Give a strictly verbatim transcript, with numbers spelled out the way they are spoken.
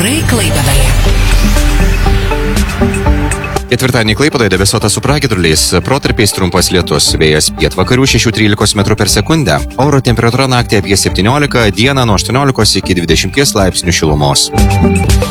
Orai Klaipėdoje. Ketvirtadienį Klaipėdoje debesuota su pragiedruliais, protarpiais trumpas lietus, vėjas pietvakarių šešių trylikos metrų per sekundę, oro temperatūra naktį apie septyniolika, dieną nuo aštuoniolikos iki dvidešimties laipsnių šilumos.